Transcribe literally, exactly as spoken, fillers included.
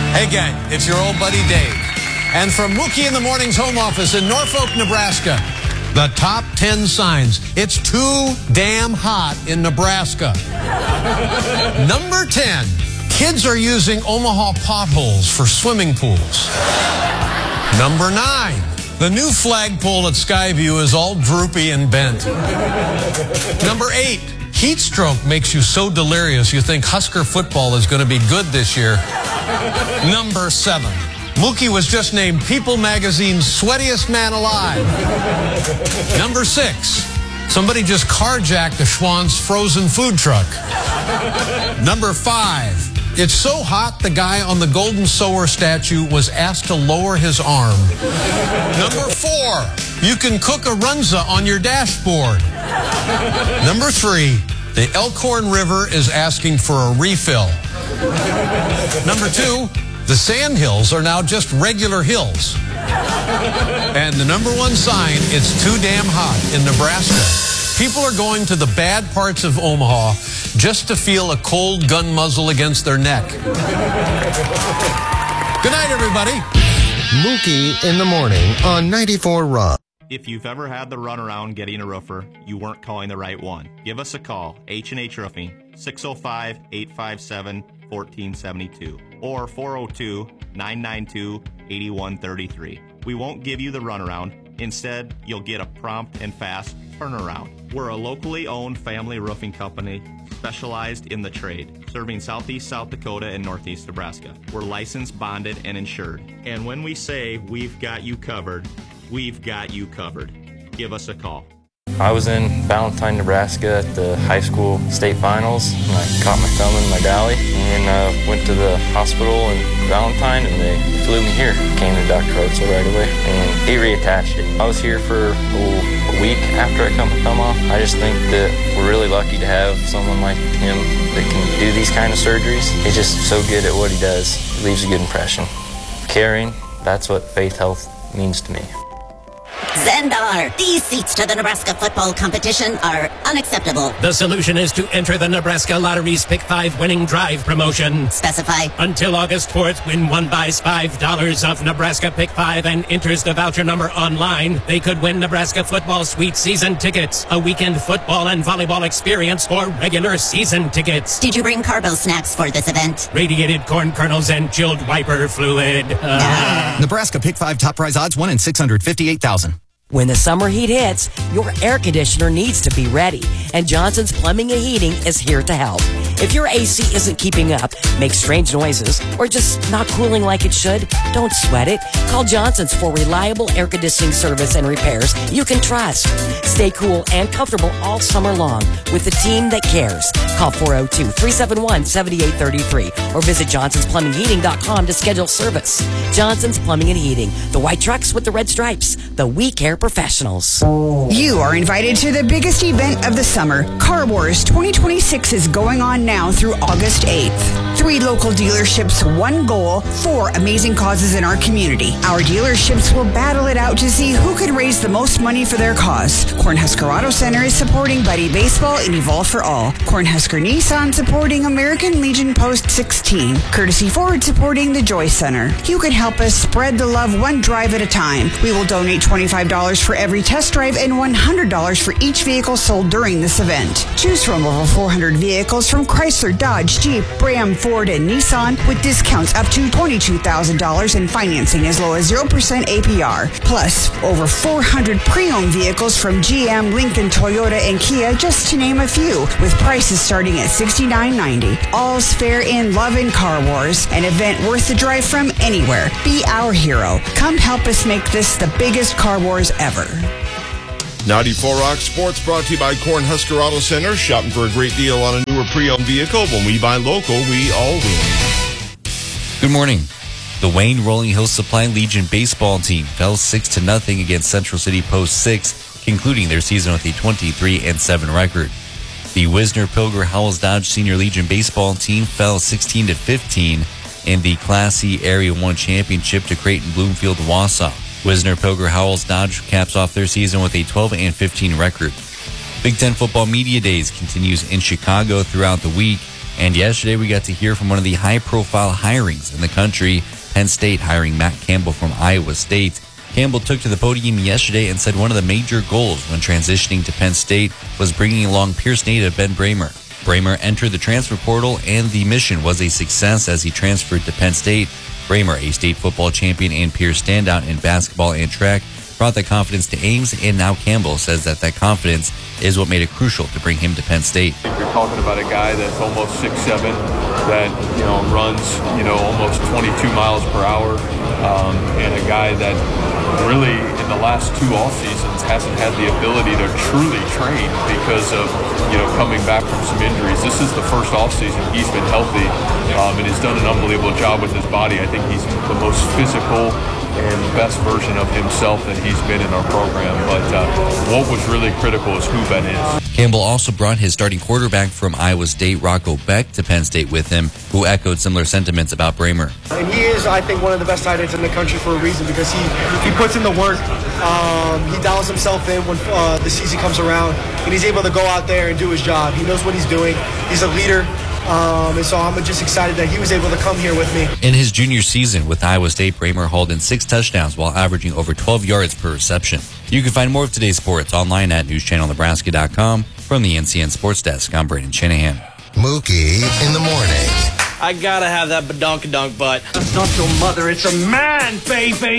Hey gang, it's your old buddy Dave. And from Mookie in the Morning's home office in Norfolk, Nebraska, the top ten signs. It's too damn hot in Nebraska. Number ten, kids are using Omaha potholes for swimming pools. Number nine, the new flagpole at Skyview is all droopy and bent. Number eight, heat stroke makes you so delirious you think Husker football is going to be good this year. Number seven, Mookie was just named People Magazine's sweatiest man alive. Number six, somebody just carjacked the Schwann's frozen food truck. Number five, it's so hot the guy on the Golden Sower statue was asked to lower his arm. Number four, you can cook a runza on your dashboard. Number three, the Elkhorn River is asking for a refill. Number two, the sand hills are now just regular hills. And the number one sign, it's too damn hot in Nebraska. People are going to the bad parts of Omaha just to feel a cold gun muzzle against their neck. Good night, everybody. Mookie in the Morning on ninety-four Rock. If you've ever had the runaround getting a roofer, you weren't calling the right one. Give us a call, H and H Roofing, six oh five, eight five seven, one four seven two or four oh two, nine nine two, eight one three three. We won't give you the runaround. Instead, you'll get a prompt and fast turnaround. We're a locally owned family roofing company specialized in the trade, serving Southeast South Dakota and Northeast Nebraska. We're licensed, bonded, and insured. And when we say we've got you covered, we've got you covered. Give us a call. I was in Valentine, Nebraska at the high school state finals, and I caught my thumb in my dolly and uh, went to the hospital in Valentine, and they flew me here. Came to Doctor Hartzell right away, and he reattached it. I was here for oh, a week after I cut my thumb off. I just think that we're really lucky to have someone like him that can do these kind of surgeries. He's just so good at what he does. He leaves a good impression. Caring, that's what Faith Health means to me. Zendar, these seats to the Nebraska football competition are unacceptable. The solution is to enter the Nebraska Lottery's Pick five winning drive promotion. Specify. Until August fourth, when one buys five dollars of Nebraska Pick five and enters the voucher number online, they could win Nebraska football suite season tickets, a weekend football and volleyball experience, or regular season tickets. Did you bring carbo snacks for this event? Radiated corn kernels and chilled wiper fluid. Uh. Ah. Nebraska Pick five top prize odds one in six hundred fifty-eight thousand. When the summer heat hits, your air conditioner needs to be ready, and Johnson's Plumbing and Heating is here to help. If your A C isn't keeping up, makes strange noises, or just not cooling like it should, don't sweat it. Call Johnson's for reliable air conditioning service and repairs you can trust. Stay cool and comfortable all summer long with a team that cares. Call four oh two, three seven one, seven eight three three or visit johnsons plumbing heating dot com to schedule service. Johnson's Plumbing and Heating, the white trucks with the red stripes, the We Care professionals. You are invited to the biggest event of the summer. Car Wars twenty twenty-six is going on now through August eighth. Three local dealerships, one goal, four amazing causes in our community. Our dealerships will battle it out to see who can raise the most money for their cause. Cornhusker Auto Center is supporting Buddy Baseball and Evolve for All. Cornhusker Nissan supporting American Legion Post sixteen. Courtesy Ford supporting the Joy Center. You can help us spread the love one drive at a time. We will donate twenty-five dollars for every test drive and one hundred dollars for each vehicle sold during this event. Choose from over four hundred vehicles from Chrysler, Dodge, Jeep, Ram, Ford, and Nissan with discounts up to twenty-two thousand dollars and financing as low as zero percent A P R. Plus, over four hundred pre-owned vehicles from G M, Lincoln, Toyota, and Kia, just to name a few, with prices starting at sixty-nine ninety. All's fair in love and Car Wars, an event worth the drive from anywhere. Be our hero. Come help us make this the biggest Car Wars ever. ninety-four Rock Sports brought to you by Cornhusker Auto Center. Shopping for a great deal on a newer pre-owned vehicle. When we buy local, we all win. Good morning. The Wayne Rolling Hills Supply Legion baseball team fell six to nothing against Central City Post six, concluding their season with a twenty-three and seven record. The Wisner Pilger Howells Dodge Senior Legion baseball team fell sixteen to fifteen in the Class C Area one Championship to Creighton Bloomfield Wausau. Wisner Pilger Howells Dodge caps off their season with a twelve and fifteen record. Big Ten Football Media Days continues in Chicago throughout the week, And yesterday we got to hear from one of the high-profile hirings in the country, Penn State hiring Matt Campbell from Iowa State. Campbell took to the podium yesterday and said one of the major goals when transitioning to Penn State was bringing along Pierce native Ben Bramer. Bramer entered the transfer portal, and the mission was a success as he transferred to Penn State. Bramer, a state football champion and Pierce standout in basketball and track, brought that confidence to Ames, and now Campbell says that that confidence is what made it crucial to bring him to Penn State. You're talking about a guy that's almost six seven, that you know runs you know almost twenty-two miles per hour, um, and a guy that really in the last two off seasons hasn't had the ability to truly train because of you know coming back from some injuries. This is the first off season he's been healthy, um, and he's done an unbelievable job with his body. I think he's the most physical and best version of himself that he's been in our program. But uh, what was really critical is who Ben is. Campbell also brought his starting quarterback from Iowa State, Rocco Beck, to Penn State with him, who echoed similar sentiments about Bramer. And he is, I think, one of the best tight ends in the country for a reason, because he, he puts in the work. Um, he dials himself in when uh, the season comes around, and he's able to go out there and do his job. He knows what he's doing. He's a leader. Um, and so I'm just excited that he was able to come here with me. In his junior season with Iowa State, Bramer hauled in six touchdowns while averaging over twelve yards per reception. You can find more of today's sports online at news channel nebraska dot com. From the N C N Sports Desk, I'm Brandon Shanahan. Mookie in the morning. I gotta have that badonkadonk butt. That's not your mother, it's a man, baby!